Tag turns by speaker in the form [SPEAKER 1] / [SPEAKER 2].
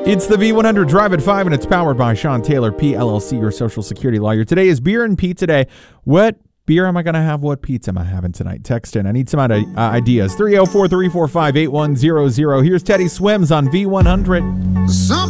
[SPEAKER 1] It's the V100 Drive at 5, and it's powered by Sean Taylor, PLLC, your Social Security lawyer. Today is Beer and Pizza Day. What beer am I going to have? What pizza am I having tonight? Text in. I need some ideas. 304-345-8100. Here's Teddy Swims on V100.